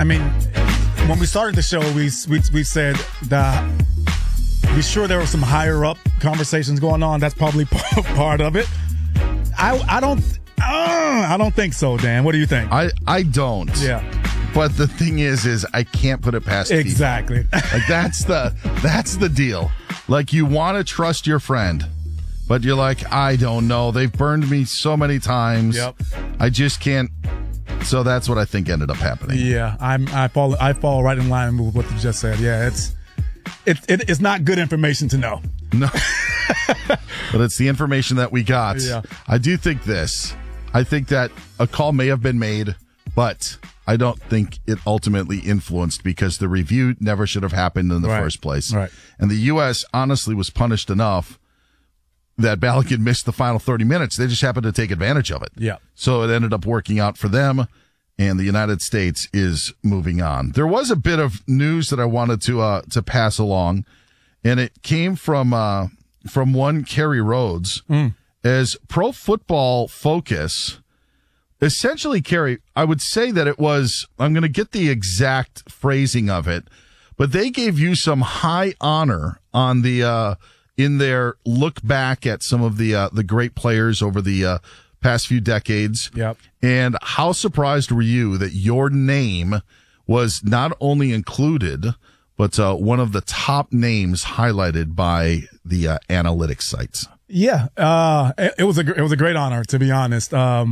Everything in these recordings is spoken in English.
I mean, when we started the show, we said that be sure there were some higher up conversations going on. That's probably part of it. I don't think so, Dan. What do you think? I don't. Yeah. But the thing is I can't put it past people. Exactly. Like that's the deal. Like you want to trust your friend, but you're like, I don't know. They've burned me so many times. Yep. I just can't. So that's what I think ended up happening. Yeah, I fall right in line with what you just said. Yeah, it's not good information to know. No. But it's the information that we got. Yeah. I do think this. I think that a call may have been made, but I don't think it ultimately influenced because the review never should have happened in the first place. Right. And the U.S. honestly was punished enough that Balogun missed the final 30 minutes. They just happened to take advantage of it. Yeah. So it ended up working out for them, and the United States is moving on. There was a bit of news that I wanted to pass along, and it came from one Kerry Rhodes. As Pro Football Focus, essentially, Kerry, I would say that it was, I'm going to get the exact phrasing of it, but they gave you some high honor on the in their look back at some of the great players over the past few decades. Yep. And how surprised were you that your name was not only included, but one of the top names highlighted by the analytics sites? Yeah, it was a great honor, to be honest.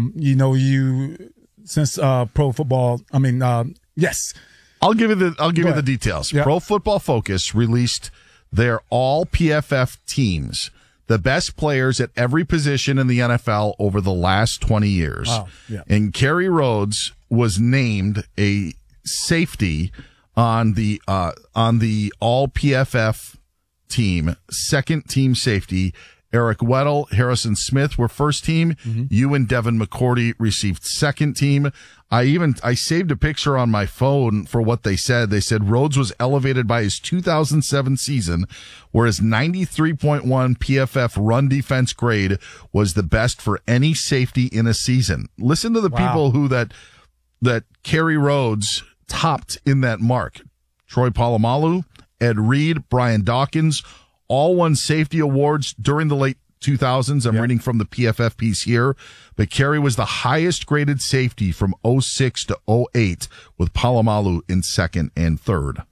Since Pro Football, yes. I'll give you the details. Yep. Pro Football Focus released their all PFF teams, the best players at every position in the NFL over the last 20 years. Wow. Yeah. And Kerry Rhodes was named a safety on the all PFF team, second team safety. Eric Weddle, Harrison Smith were first team. Mm-hmm. You and Devin McCourty received second team. I saved a picture on my phone for what they said. They said Rhodes was elevated by his 2007 season, where his 93.1 PFF run defense grade was the best for any safety in a season. Listen to the people who that Kerry Rhodes topped in that mark. Troy Polamalu, Ed Reed, Brian Dawkins, all won safety awards during the late 2000s. I'm reading from the PFF piece here. But Kerry was the highest graded safety from 06 to 08, with Polamalu in second and third.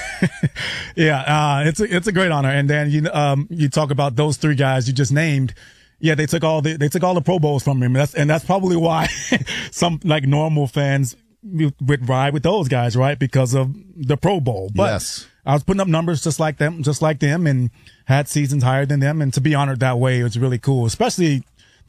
It's a great honor. And then you talk about those three guys you just named. Yeah, they took all the Pro Bowls from him. That's probably why some like normal fans would ride with those guys, right? Because of the Pro Bowl. But yes. I was putting up numbers just like them, and had seasons higher than them. And to be honored that way, it was really cool, especially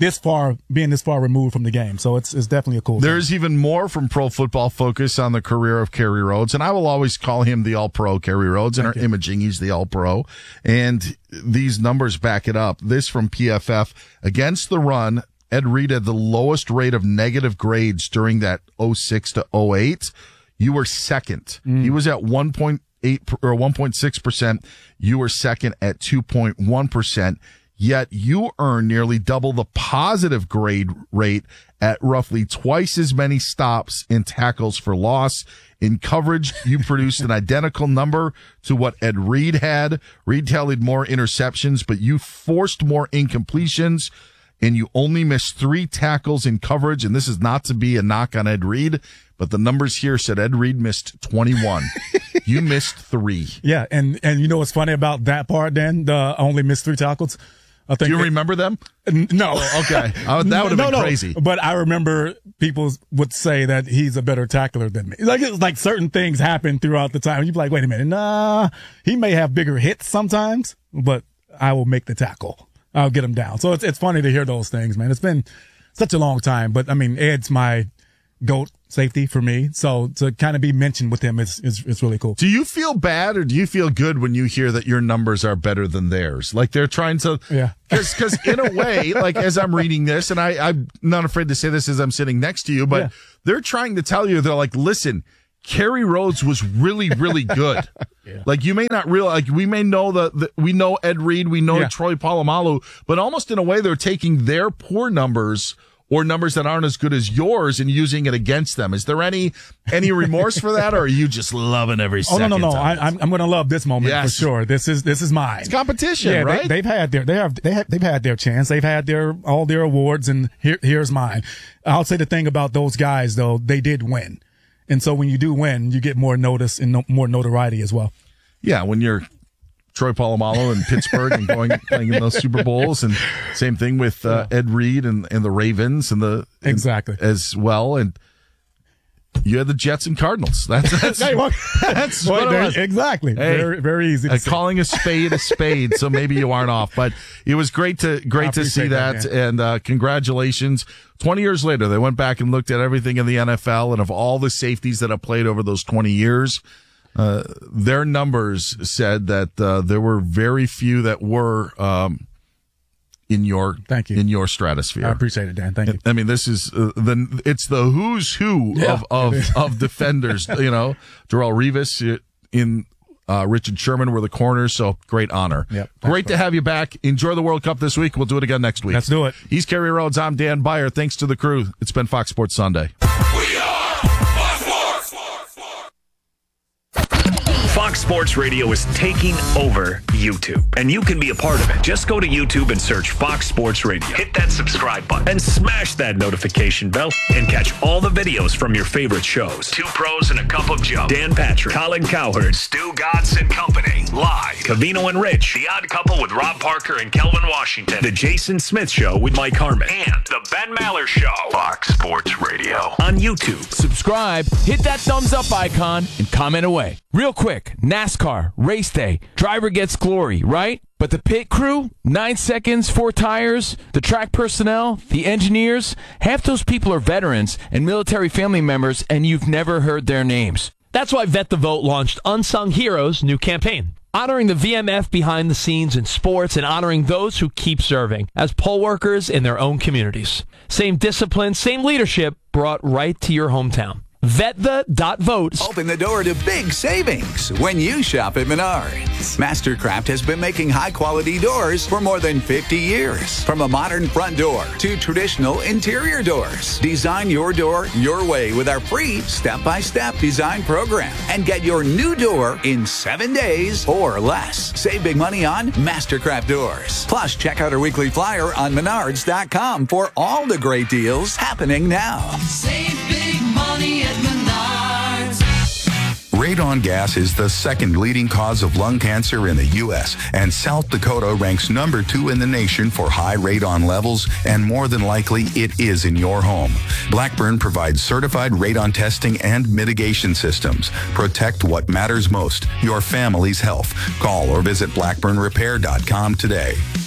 being this far removed from the game. So it's definitely a cool thing. There's even more from Pro Football Focus on the career of Kerry Rhodes, and I will always call him the All-Pro Kerry Rhodes. In our imaging, he's the All-Pro. And these numbers back it up. This from PFF. Against the run, Ed Reed had the lowest rate of negative grades during that 06 to 08. You were second. He was at 1.8 or 1.6%. You were second at 2.1%. Yet you earned nearly double the positive grade rate at roughly twice as many stops and tackles for loss. In coverage, you produced an identical number to what Ed Reed had. Reed tallied more interceptions, but you forced more incompletions, and you only missed 3 tackles in coverage. And this is not to be a knock on Ed Reed, but the numbers here said Ed Reed missed 21. You missed 3. Yeah, and you know what's funny about that part, Dan? The only missed 3 tackles. I think. Do you remember them? No. Oh, okay. That would have been crazy. But I remember people would say that he's a better tackler than me. Like, it's like certain things happen throughout the time. You'd be like, wait a minute. Nah, he may have bigger hits sometimes, but I will make the tackle. I'll get him down. So it's funny to hear those things, man. It's been such a long time, but I mean, Ed's my GOAT safety for me. So to kind of be mentioned with him is really cool. Do you feel bad or do you feel good when you hear that your numbers are better than theirs? Like they're trying to, because in a way, like as I'm reading this, and I'm not afraid to say this as I'm sitting next to you, but they're trying to tell you, they're like, listen, Kerry Rhodes was really, really good. Like you may not realize, like we may know we know Ed Reed, we know Troy Polamalu, but almost in a way they're taking their poor numbers or numbers that aren't as good as yours and using it against them. Is there any remorse for that, or are you just loving every second? No. I'm going to love this moment for sure. This is mine. It's competition, right? They've had their chance. They've had all their awards, and here's mine. I'll say the thing about those guys though, they did win, and so when you do win, you get more notice and more notoriety as well. Yeah, when you're Troy Polamalu in Pittsburgh and playing in those Super Bowls, and same thing with Ed Reed and the Ravens exactly as well. And you had the Jets and Cardinals. That's that's what it was. Exactly. Hey, very, very easy. Calling a spade, so maybe you aren't off. But it was great to see that, and congratulations. 20 years later, they went back and looked at everything in the NFL, and of all the safeties that have played over those 20 years. Their numbers said that there were very few that were in your stratosphere. I appreciate it, Dan. Thank you. I mean, this is it's the who's who of defenders. Darrelle Revis in Richard Sherman were the corners, so great honor. Yep, great to have you back. Enjoy the World Cup this week. We'll do it again next week. Let's do it. He's Kerry Rhodes. I'm Dan Beyer. Thanks to the crew. It's been Fox Sports Sunday. We are Fox Sports. Fox Sports Radio is taking over YouTube, and you can be a part of it. Just go to YouTube and search Fox Sports Radio. Hit that subscribe button and smash that notification bell and catch all the videos from your favorite shows. Two Pros and a Cup of Joe. Dan Patrick, Colin Cowherd, Stu Godson and Company. Live. Covino and Rich. The Odd Couple with Rob Parker and Kelvin Washington. The Jason Smith Show with Mike Harmon. And the Ben Maller Show. Fox Sports Radio. On YouTube. Subscribe, hit that thumbs up icon, and comment away. Real quick, NASCAR, race day, driver gets glory, right? But the pit crew, 9 seconds, 4 tires, the track personnel, the engineers, half those people are veterans and military family members, and you've never heard their names. That's why Vet the Vote launched Unsung Heroes' new campaign, honoring the VMF behind the scenes in sports and honoring those who keep serving as poll workers in their own communities. Same discipline, same leadership brought right to your hometown. VetThe.vote. Open the door to big savings when you shop at Menards. Mastercraft has been making high-quality doors for more than 50 years. From a modern front door to traditional interior doors. Design your door your way with our free step-by-step design program. And get your new door in 7 days or less. Save big money on Mastercraft doors. Plus, check out our weekly flyer on Menards.com for all the great deals happening now. Save big money at Menards. Radon gas is the second leading cause of lung cancer in the U.S., and South Dakota ranks number 2 in the nation for high radon levels, and more than likely it is in your home. Blackburn provides certified radon testing and mitigation systems. Protect what matters most, your family's health. Call or visit blackburnrepair.com today.